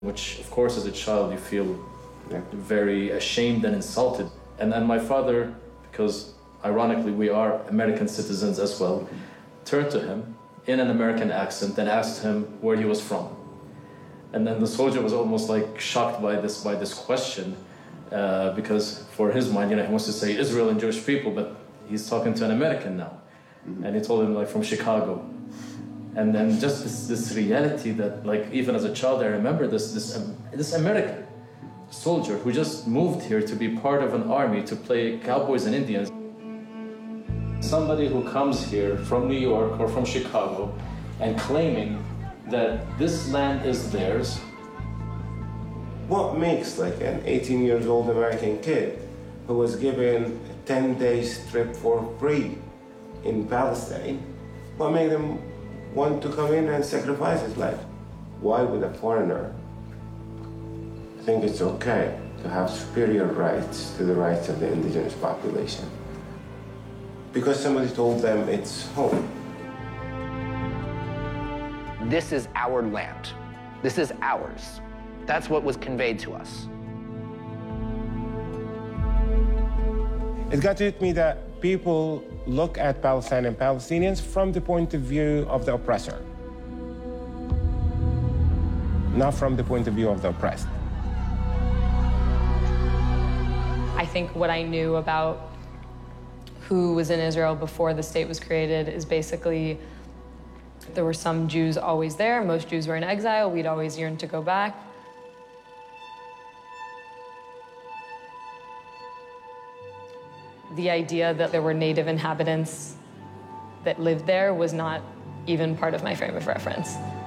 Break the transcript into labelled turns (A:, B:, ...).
A: which of course as a child you feel very ashamed and insulted. And then my father, because ironically we are American citizens as well, turned to him in an American accent and asked him where he was from. And then the soldier was almost like shocked by this question, because for his mind, he wants to say Israel and Jewish people, but he's talking to an American now. And he told him like from Chicago. And then just this reality that, like, even as a child, I remember this American soldier who just moved here to be part of an army to play cowboys and Indians. Somebody who comes here from New York or from Chicago and claiming that this land is theirs.
B: What makes like an 18-year-old American kid who was given a 10-day trip for free in Palestine, what made them want to come in and sacrifice his life? Why would a foreigner think it's okay to have superior rights to the rights of the indigenous population? Because somebody told them it's home.
C: This is our land. This is ours. That's what was conveyed to us.
B: It got to hit me that people look at Palestine and Palestinians from the point of view of the oppressor, not from the point of view of the oppressed.
D: I think what I knew about who was in Israel before the state was created is basically there were some Jews always there. Most Jews were in exile. We'd always yearned to go back. The idea that there were native inhabitants that lived there was not even part of my frame of reference.